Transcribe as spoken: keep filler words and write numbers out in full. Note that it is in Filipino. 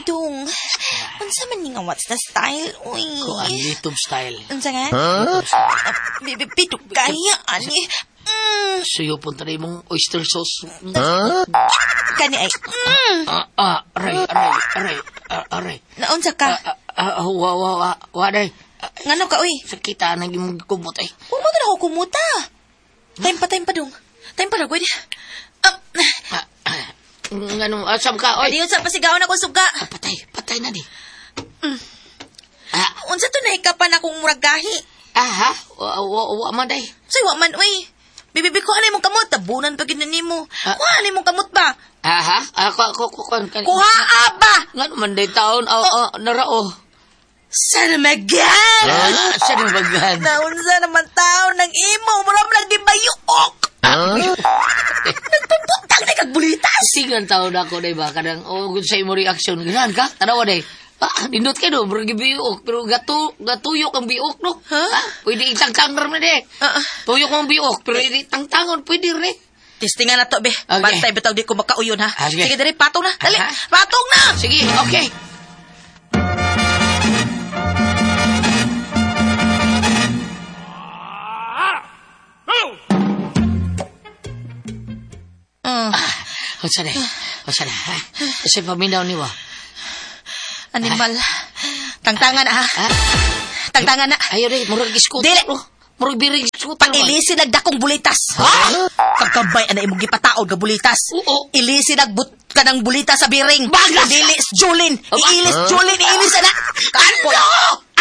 Dong. Unsa man ni nga what's the style? Uy. Ko ang litong style. Unsa nga? Bibi pituk kaya ani. Mm. Suyo punta na mong oyster sauce. Kani ay. Mm. Ah, ah, aray, aray, aray, ah, aray. Naunsa ka? Ah, ah, ah, wa, wa, wa, wa, day. Ngano ka, uy? Sakita na yung kumot ay. Huwag mo na ako kumuta. Time pa, time pa dong. Time pa na, pwede. Ah, Ah, ah, ngano, asam ka, oy. Pwede yun sa pasigawan ako suga. Ah, patay, patay na di. Mm. Ah, Unsa to na ikapan akong muragahi. ah, ha? Wa, wa, wa, man day. Say, wa man, uy. Bibibi ko, hanay mong kamot. Tabunan pa ginanin mo. Ah. Kuha, hanay mong kamot ba? Ah, ha? Ah, ko, ko, ko, ko, ko. Kuha ba? Ngano man day taon, ah, ah, narao. Sana magan! Ah, sa nabagan. Naunsa naman tao ng imo. Maram lang di bayuok. Nagpupuntang na kagbulitas. Singan taon ako, day ba? Kadang, oh, kung sa imo reaction, ganahan ka? Tanawa, day. Ah, nindot ka no, bergi biok, pero gato, gatuyok ang biok, no? Ha? Ah, pwede itangtangar na, de. Ah, ah. Tuyok ang biok, pero hindi tangtangon, pwede rin. Testingan na to, be. Okay. Bantay, bitaw di ko makauyon, ha? Ah, sige. Sige, dali, patong na. Dali, Aha. patong na! Sige, okay. Mm. O sana, o sana, ha? Kasi paminaw niwa. Animal. Tangtangan, ha? Ha? Tangtangan na. Ayaw rin, murag iskut. Dili. Murag biring iskut. Ilisi nagdakong bulitas. Ha? Kagkabay, ana imong gipataod nga bulitas. Oo. Ilisi nagbut ka ng bulitas sa biring. Bagas! Dilis, Julin. Aba. Iilis, Julin. Iilis, ana. Kapoy.